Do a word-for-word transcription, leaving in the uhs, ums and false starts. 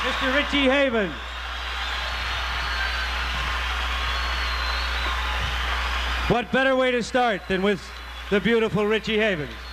Mister Richie Havens. What better way to start than with the beautiful Richie Havens?